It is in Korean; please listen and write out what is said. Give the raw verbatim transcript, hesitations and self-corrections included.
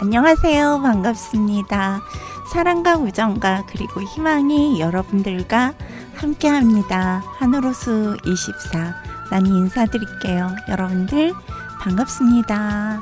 안녕하세요. 반갑습니다. 사랑과 우정과 그리고 희망이 여러분들과 함께합니다. 한우로수 이십사 나니 인사드릴게요. 여러분들 반갑습니다.